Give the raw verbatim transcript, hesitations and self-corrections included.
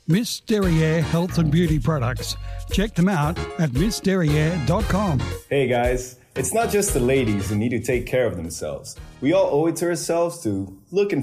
Miss Derriere Health and Beauty Products. Check them out at miss derriere dot com. Hey guys, it's not just the ladies who need to take care of themselves. We all owe it to ourselves to look and